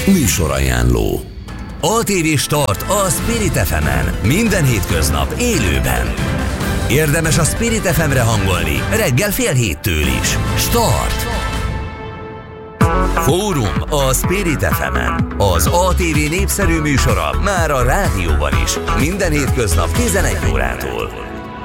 Műsorajánló. ATV Start a Spirit FM-en. Minden hétköznap élőben. Érdemes a Spirit FM-re hangolni reggel 6:30 is. Start! Fórum a Spirit FM-en. Az ATV népszerű műsora már a rádióban is. Minden hétköznap 11 órától.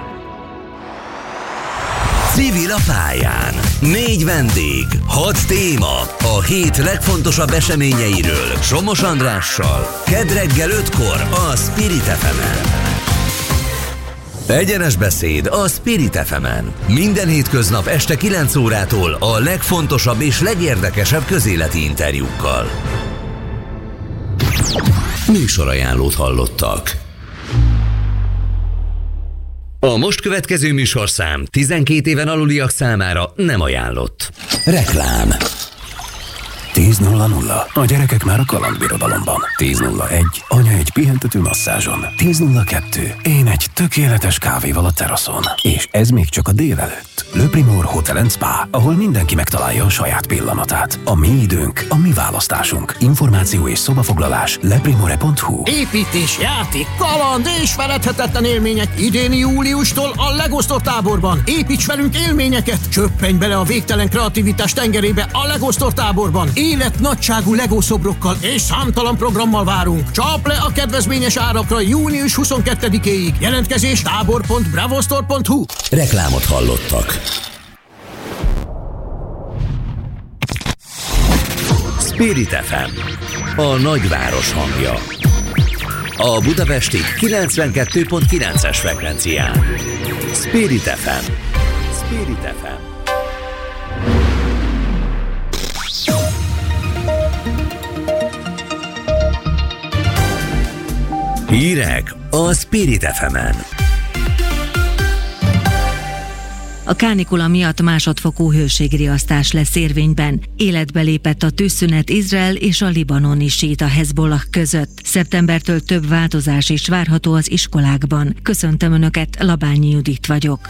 Civil a pályán. 4 vendég, 6 téma. A hét legfontosabb eseményeiről Somos Andrással. Kedd reggel 5-kor a Spirit FM-en. Egyenes beszéd a Spirit FM-en. Minden hétköznap este 9 órától a legfontosabb és legérdekesebb közéleti interjúkkal. Műsorajánlót hallottak. A most következő műsorszám 12 éven aluliak számára nem ajánlott. Reklám. 10:00. A gyerekek már a kalandbirodalomban. 10:01. Anya egy pihentető masszázson. 10:02. Én egy tökéletes kávéval a teraszon. És ez még csak a délelőtt. Le Primor Hotel & Spa, ahol mindenki megtalálja a saját pillanatát. A mi időnk, a mi választásunk. Információ és szobafoglalás leprimore.hu. Építés, játék, kaland és feledhetetlen élmények idén júliustól a LEGO Store táborban. Építs velünk élményeket, csöppenj bele a végtelen kreativitás tengerébe a LEGO Store táborban. Életnagyságú LEGO szobrokkal és számtalan programmal várunk. Csap le a kedvezményes árakra június 22-éig. Jelentkezés tábor.bravostore.hu. Reklámot hallottak. Spirit FM, a nagyváros hangja. A budapesti 92.9-es frekvencián. Spirit FM. Spirit FM. Hírek a Spirit FM-en. A kánikula miatt másodfokú hőségriasztás lesz érvényben. Életbe lépett a tűzszünet Izrael és a libanoni síita Hezbollah között. Szeptembertől több változás is várható az iskolákban. Köszöntöm Önöket, Labányi Judit vagyok.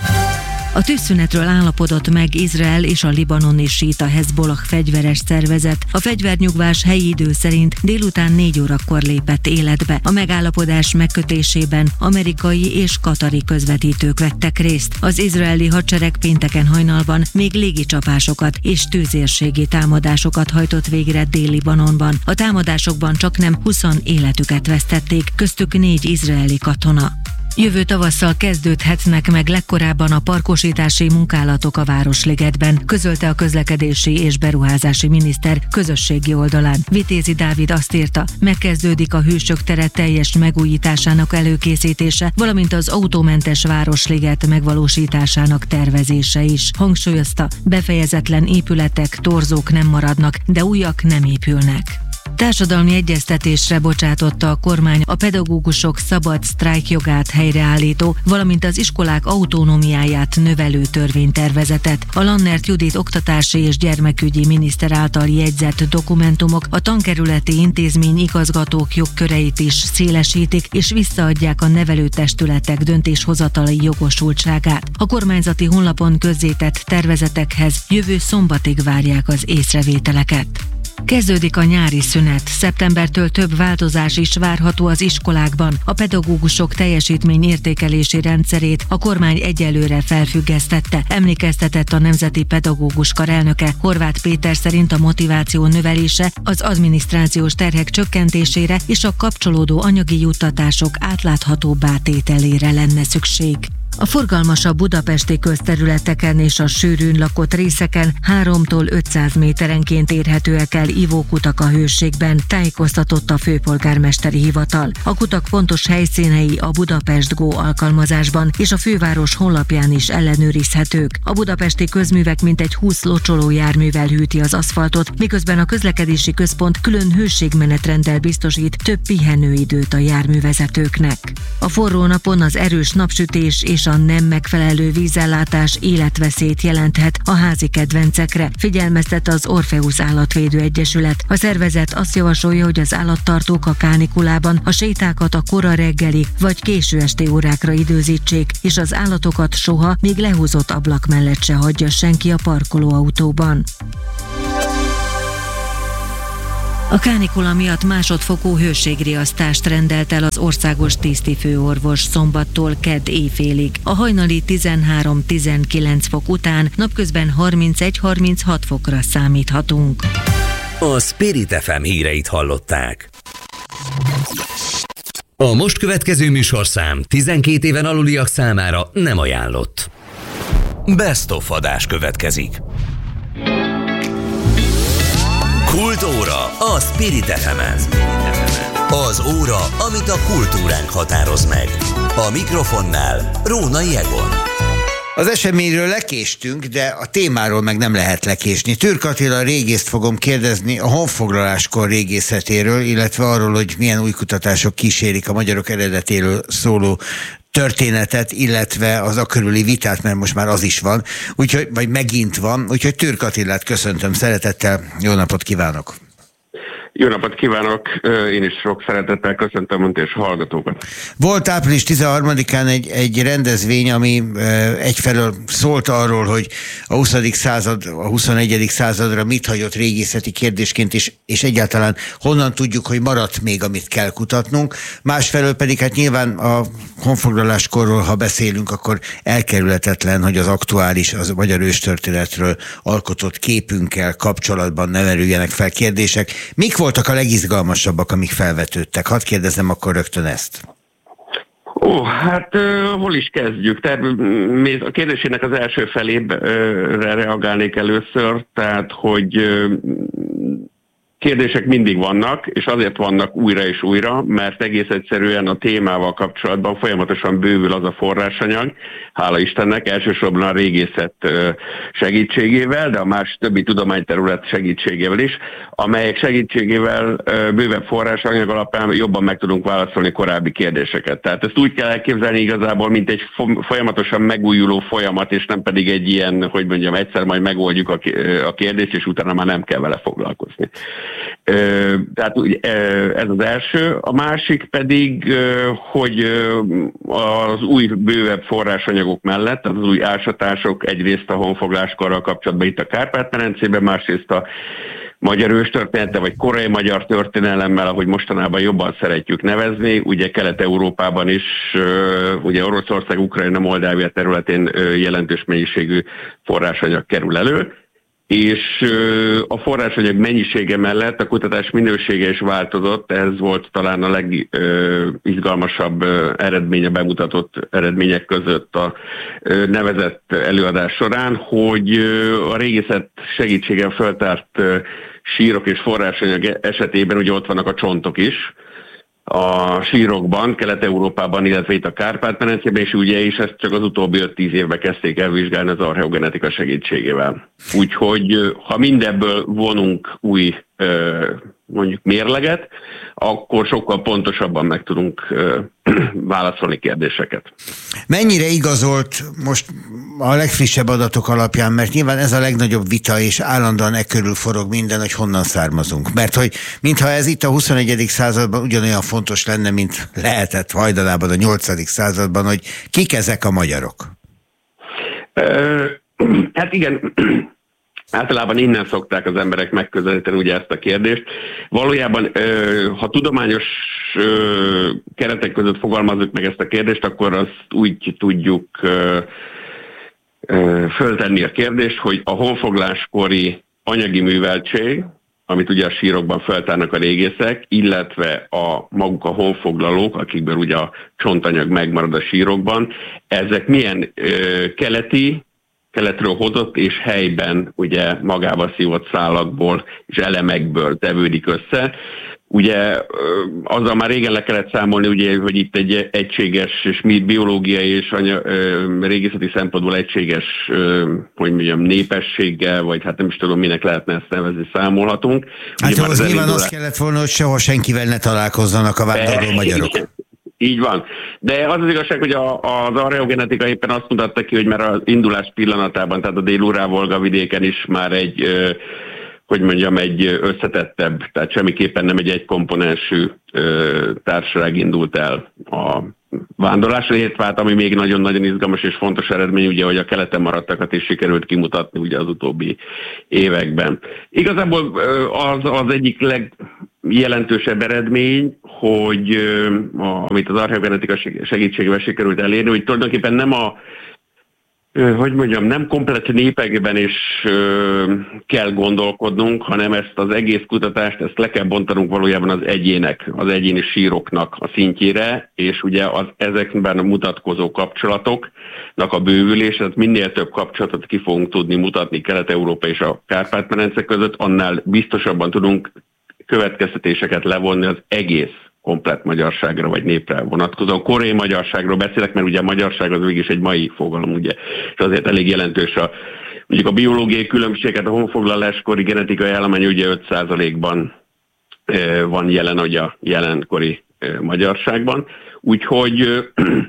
A tűzszünetről állapodott meg Izrael és a libanoni síita Hezbollah fegyveres szervezet. A fegyvernyugvás helyi idő szerint délután 4 órakor lépett életbe. A megállapodás megkötésében amerikai és katari közvetítők vettek részt. Az izraeli hadsereg pénteken hajnalban még légicsapásokat és tűzérségi támadásokat hajtott végre Dél-Libanonban. A támadásokban csaknem 20 életüket vesztették, köztük 4 izraeli katona. Jövő tavasszal kezdődhetnek meg legkorábban a parkosítási munkálatok a Városligetben, közölte a közlekedési és beruházási miniszter közösségi oldalán. Vitézi Dávid azt írta, megkezdődik a Hősök tere teljes megújításának előkészítése, valamint az autómentes Városliget megvalósításának tervezése is. Hangsúlyozta, befejezetlen épületek, torzók nem maradnak, de újak nem épülnek. Társadalmi egyeztetésre bocsátotta a kormány a pedagógusok szabad sztrájkjogát helyreállító, valamint az iskolák autonómiáját növelő törvénytervezetet. A Lannert Judit oktatási és gyermekügyi miniszter által jegyzett dokumentumok a tankerületi intézmény igazgatók jogköreit is szélesítik, és visszaadják a nevelőtestületek döntéshozatali jogosultságát. A kormányzati honlapon közzétett tervezetekhez jövő szombatig várják az észrevételeket. Kezdődik a nyári szünet. Szeptembertől több változás is várható az iskolákban. A pedagógusok teljesítményértékelési rendszerét a kormány egyelőre felfüggesztette. Emlékeztetett a Nemzeti Pedagógus Kar elnöke. Horváth Péter szerint a motiváció növelése, az adminisztrációs terhek csökkentésére és a kapcsolódó anyagi juttatások átláthatóbbá tételére lenne szükség. A forgalmasabb budapesti közterületeken és a sűrűn lakott részeken 3-tól 500 méterenként érhetőek el ivókutak a Hőségben, tájékoztatott a főpolgármesteri hivatal. A kutak pontos helyszínei a Budapest Go alkalmazásban és a főváros honlapján is ellenőrizhetők. A budapesti közművek mintegy 20 locsolójárművel hűti az aszfaltot, miközben a közlekedési központ külön hőségmenetrenddel biztosít több pihenőidőt a járművezetőknek. A forró napon az erős napsütés és a nem megfelelő vízellátás életveszélyt jelenthet a házi kedvencekre, figyelmeztet az Orpheus Állatvédő Egyesület. A szervezet azt javasolja, hogy az állattartók a kánikulában a sétákat a kora reggeli vagy késő esti órákra időzítsék, és az állatokat soha még lehúzott ablak mellett se hagyja senki a parkolóautóban. A kánikula miatt másodfokú hőségriasztást rendelt el az országos tisztifőorvos szombattól kedd éjfélig. A hajnali 13-19 fok után napközben 31-36 fokra számíthatunk. A Spirit FM híreit hallották. A most következő műsorszám 12 éven aluliak számára nem ajánlott. Best of adás következik. Kultóra a Spirit FM-en. Az óra, amit a kultúránk határoz meg. A mikrofonnál Rónai Egon. Az eseményről lekéstünk, de a témáról meg nem lehet lekésni. Türk Attila régészt fogom kérdezni a honfoglaláskor régészetéről, illetve arról, hogy milyen új kutatások kísérik a magyarok eredetéről szóló történetet, illetve az akörüli vitát, mert most már az is van, úgyhogy, vagy megint van, úgyhogy Türk Attilát köszöntöm szeretettel, jó napot kívánok! Jó napot kívánok! Én is sok szeretettel köszöntöm Önt és hallgatókat. Volt április 13-án egy rendezvény, ami egyfelől szólt arról, hogy a 20. század, a 21. századra mit hagyott régészeti kérdésként, és egyáltalán honnan tudjuk, hogy maradt még, amit kell kutatnunk. Másfelől pedig hát nyilván a honfoglaláskorról, ha beszélünk, akkor elkerülhetetlen, hogy az aktuális, az magyar őstörténetről alkotott képünkkel kapcsolatban ne merüljenek fel kérdések. Mik voltak a legizgalmasabbak, amik felvetődtek? Hadd kérdezem akkor rögtön ezt. Hol is kezdjük? Tehát a kérdésének az első felére reagálnék először, tehát hogy kérdések mindig vannak, és azért vannak újra és újra, mert egész egyszerűen a témával kapcsolatban folyamatosan bővül az a forrásanyag, hála Istennek, elsősorban a régészet segítségével, de a más többi tudományterület segítségével is, amelyek segítségével bővebb forrásanyag alapján jobban meg tudunk válaszolni korábbi kérdéseket. Tehát ezt úgy kell elképzelni igazából, mint egy folyamatosan megújuló folyamat, és nem pedig egy ilyen, hogy mondjam, egyszer majd megoldjuk a kérdést, és utána már nem kell vele foglalkozni. Tehát ez az első. A másik pedig, hogy az új bővebb forrásanyagok mellett, az új ásatások egyrészt a honfogláskorral kapcsolatban itt a Kárpát-medencében, másrészt a magyar őstörténete, vagy korai magyar történelemmel, ahogy mostanában jobban szeretjük nevezni, ugye Kelet-Európában is, ugye Oroszország, Ukrajna, Moldávia területén jelentős mennyiségű forrásanyag kerül elő, és a forrásanyag mennyisége mellett a kutatás minősége is változott, ez volt talán a legizgalmasabb eredménye, bemutatott eredmények között a nevezett előadás során, hogy a régészet segítséggel feltárt sírok és forrásanyag esetében ugye ott vannak a csontok is, a sírokban, Kelet-Európában, illetve itt a Kárpát-medencében, és ugye is ezt csak az utóbbi 5-10 évben kezdték elvizsgálni az archeogenetika segítségével. Úgyhogy ha mindebből vonunk új mondjuk mérleget, akkor sokkal pontosabban meg tudunk válaszolni kérdéseket. Mennyire igazolt most a legfrissebb adatok alapján, mert nyilván ez a legnagyobb vita, és állandóan körül forog minden, hogy honnan származunk. Mert hogy mintha ez itt a 21. században ugyanolyan fontos lenne, mint lehetett hajdanában a 8. században, hogy kik ezek a magyarok? Hát igen, általában innen szokták az emberek megközelíteni ugye ezt a kérdést. Valójában, ha tudományos keretek között fogalmazzuk meg ezt a kérdést, akkor azt úgy tudjuk föltenni a kérdést, hogy a honfogláskori anyagi műveltség, amit ugye a sírokban feltárnak a régészek, illetve maguk a honfoglalók, akikből ugye a csontanyag megmarad a sírokban, ezek milyen keletről hozott és helyben ugye magával szívott szálakból és elemekből tevődik össze. Ugye azzal már régen le kellett számolni, ugye, hogy itt egy egységes és biológiai és régészeti szempontból egységes, hogy mondjam, népességgel, vagy hát nem is tudom, minek lehetne ezt nevezni, számolhatunk. Hát ugye az nyilván az kellett volna, hogy soha senkivel ne találkozzanak a vándorló magyarok. Így van. De az az igazság, hogy az archeogenetika éppen azt mutatta ki, hogy már az indulás pillanatában, tehát a Dél-Ural-Volga vidéken is már egy összetettebb, tehát semmiképpen nem egy egykomponensű társaság indult el a vándorlásra, illetve hát, ami még nagyon-nagyon izgalmas és fontos eredmény, ugye, hogy a keleten maradtakat is sikerült kimutatni ugye az utóbbi években. Igazából az egyik jelentősebb eredmény, hogy amit az archeogenetika segítségével sikerült elérni, hogy tulajdonképpen nem nem komplett népekben is kell gondolkodnunk, hanem ezt az egész kutatást, ezt le kell bontanunk valójában az egyéni síroknak a szintjére, és ugye ezekben a mutatkozó kapcsolatoknak a bővülés, tehát minél több kapcsolatot ki fogunk tudni mutatni Kelet-Európa és a Kárpát-medence között, annál biztosabban tudunk következtetéseket levonni az egész komplett magyarságra vagy népre vonatkozó. Koreai magyarságról beszélek, mert ugye a magyarság az mégis egy mai fogalom, ugye, és azért elég jelentős mondjuk a biológiai különbséget, a honfoglaláskori genetikai állomány ugye 5%-ban van jelen, ugye a jelenkori magyarságban. Úgyhogy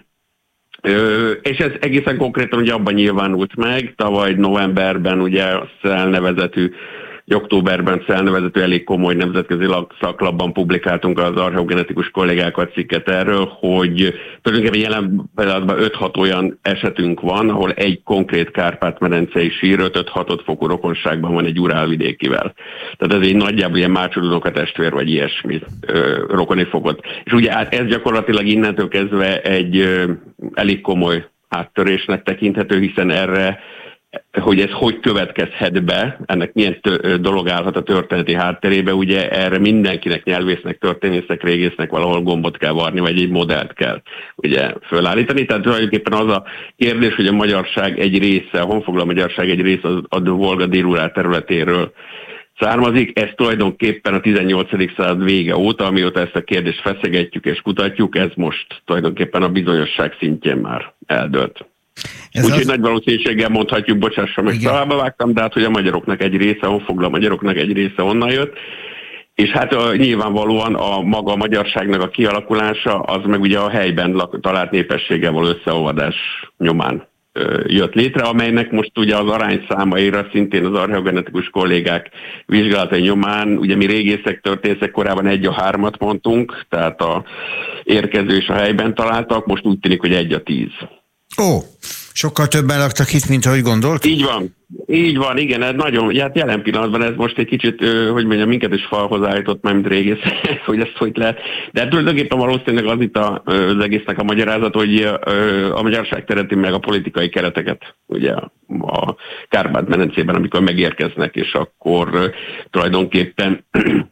és ez egészen konkrétan ugye abban nyilvánult meg, tavaly novemberben ugye a SZEL nevezetű, októberben SZEL nevezetű elég komoly nemzetközi szaklapban publikáltunk az archeogenetikus kollégákat cikket erről, hogy tulajdonképpen jelen pillanatban 5-6 olyan esetünk van, ahol egy konkrét Kárpát-medencei sír 5-6 fokú rokonságban van egy urálvidékivel. Tehát ez egy nagyjából ilyen mácsodunok testvér vagy ilyesmi rokoni fokot. És ugye ez gyakorlatilag innentől kezdve egy elég komoly áttörésnek tekinthető, hiszen erre, hogy ez hogy következhet be, ennek milyen dolog állhat a történeti hátterébe, ugye erre mindenkinek, nyelvésznek, történésznek, régésznek valahol gombot kell varni, vagy egy modellt kell ugye fölállítani. Tehát tulajdonképpen az a kérdés, hogy a magyarság egy része, a honfoglaló magyarság egy része a Volga délurál területéről származik. Ez tulajdonképpen a 18. század vége óta, amióta ezt a kérdést feszegetjük és kutatjuk, ez most tulajdonképpen a bizonyosság szintjén már eldőlt. Úgyhogy nagy valószínűséggel mondhatjuk, bocsássa meg, továbbá vágtam, de hát, hogy a magyaroknak egy része, honfoglaló magyaroknak egy része onnan jött, és hát nyilvánvalóan a maga a magyarságnak a kialakulása, az meg ugye a helyben talált népességgel való összeolvadás nyomán jött létre, amelynek most ugye az arányszámaira szintén az archeogenetikus kollégák vizsgálatai nyomán, ugye mi régészek, történészek korábban 1/3 mondtunk, tehát a érkező és a helyben találtak, most úgy tűnik, hogy 1/10. Ó, sokkal többen laktak itt, mint ahogy gondolt? Így van, igen, ez nagyon, hát jelen pillanatban ez most egy kicsit, minket is falhoz állított már, mint régész, hogy ezt hogy lehet. De tulajdonképpen valószínűleg az itt az egésznek a magyarázat, hogy a magyarság teremti meg a politikai kereteket, ugye a Kárpát-medencében, amikor megérkeznek, és akkor tulajdonképpen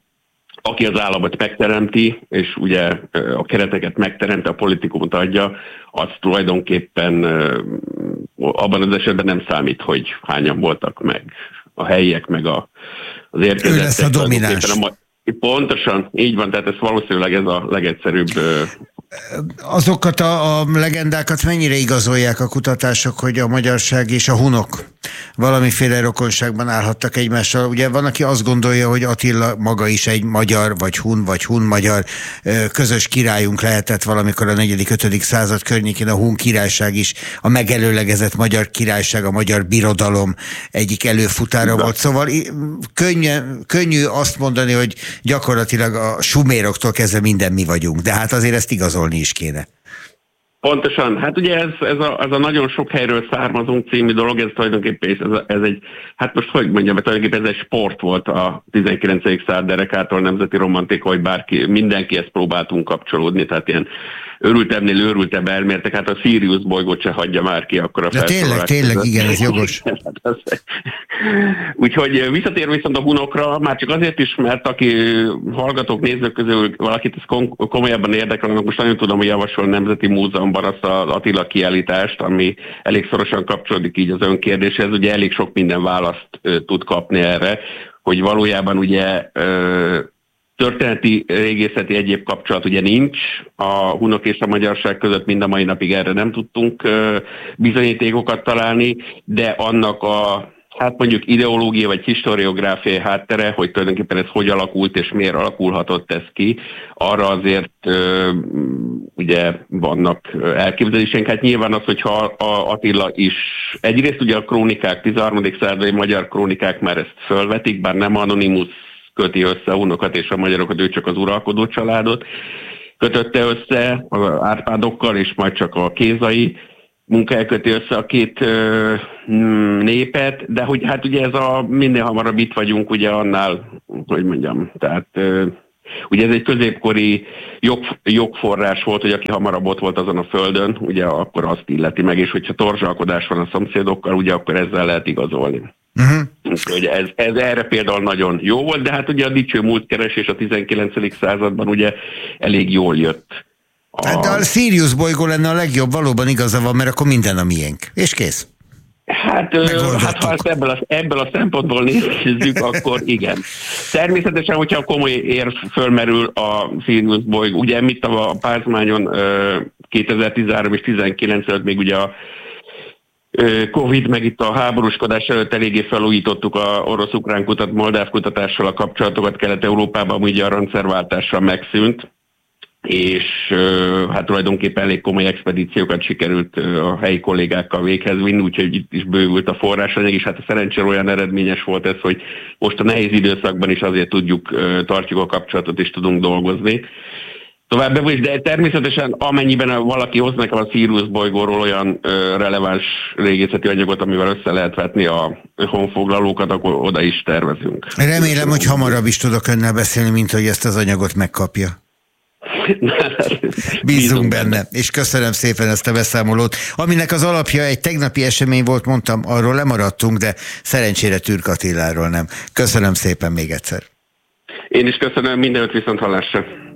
aki az államot megteremti, és ugye a kereteket megteremti, a politikumot adja, az tulajdonképpen abban az esetben nem számít, hogy hányan voltak meg a helyiek, meg az érkezettek. Ő lesz a domináns. Pontosan, így van, tehát ez valószínűleg ez a legegyszerűbb. Azokat a legendákat mennyire igazolják a kutatások, hogy a magyarság és a hunok valamiféle rokonságban állhattak egymással? Ugye van, aki azt gondolja, hogy Attila maga is egy magyar, vagy hun magyar közös királyunk lehetett valamikor a 4.-5. század környékén, a hun királyság is, a megelőlegezett magyar királyság, a magyar birodalom egyik előfutára volt. Szóval könnyű azt mondani, hogy gyakorlatilag a suméroktól kezdve minden mi vagyunk, de hát azért ezt igazolni is kéne. Pontosan. Hát ugye ez a nagyon sok helyről származunk című dolog, ez tulajdonképpen ez egy, hát most hogy mondjam, tulajdonképpen ez egy sport volt a 19. század derekától, nemzeti romantika, hogy mindenki ezt próbáltunk kapcsolódni, tehát ilyen örültebbnél őrültebb elmértek, hát a Sirius bolygót se hagyja már ki akkor a felszólalás. Tényleg, igen, ez jogos. Úgyhogy visszatér viszont a hunokra, már csak azért is, mert aki hallgatók, nézők közül valakit ez komolyabban érdekel, most nagyon tudom, hogy javasol Nemzeti Múzeumban azt az Attila kiállítást, ami elég szorosan kapcsolódik így az önkérdéshez, ugye elég sok minden választ tud kapni erre, hogy valójában ugye történeti, régészeti egyéb kapcsolat ugye nincs a hunok és a magyarság között, mind a mai napig erre nem tudtunk bizonyítékokat találni, de annak a hát mondjuk ideológia vagy historiográfiai háttere, hogy tulajdonképpen ez hogy alakult és miért alakulhatott ez ki, arra azért ugye vannak elképzeléseink. Hát nyilván az, hogyha Attila is, egyrészt ugye a krónikák, 13. századi magyar krónikák már ezt fölvetik, bár nem Anonymus köti össze a hunokat és a magyarokat, ő csak az uralkodó családot kötötte össze az Árpádokkal, és majd csak a Kézai munkája köti össze a két népet, de hogy hát ugye ez a minél hamarabb itt vagyunk, ugye annál, hogy mondjam, tehát Ugye ez egy középkori jogforrás volt, hogy aki hamarabb ott volt azon a földön, ugye akkor azt illeti meg, és hogyha torzsalkodás van a szomszédokkal, ugye akkor ezzel lehet igazolni. Úgyhogy ez erre például nagyon jó volt, de hát ugye a dicső múltkeresés a 19. században ugye elég jól jött. De a Sirius bolygó lenne a legjobb, valóban igaza van, mert akkor minden a miénk. És kész. Hát ha ezt ebből a szempontból nézzük, akkor igen. Természetesen, hogyha komoly érv fölmerül a Sirius bolygó, ugye mit a pázmányon 2013 és 2019 előtt még ugye a Covid, meg itt a háborúskodás előtt eléggé felújítottuk a orosz-ukrán moldáv kutatással a kapcsolatokat Kelet-Európában, ugye a rendszerváltással megszűnt, és hát tulajdonképpen elég komoly expedíciókat sikerült a helyi kollégákkal véghez vinni, úgyhogy itt is bővült a forrásanyag, és hát szerencsére olyan eredményes volt ez, hogy most a nehéz időszakban is azért tartjuk a kapcsolatot és tudunk dolgozni. Továbbá is, de természetesen amennyiben valaki hoz nekem a Sirius bolygóról olyan releváns régészeti anyagot, amivel össze lehet vetni a honfoglalókat, akkor oda is tervezünk. Remélem, hogy hamarabb is tudok önnel beszélni, mint hogy ezt az anyagot megkapja. Bízunk benne, és köszönöm szépen ezt a beszámolót. Aminek az alapja egy tegnapi esemény volt, mondtam, arról lemaradtunk, de szerencsére Türk Attiláról nem. Köszönöm szépen még egyszer. Én is köszönöm, mindenütt viszont hallásra.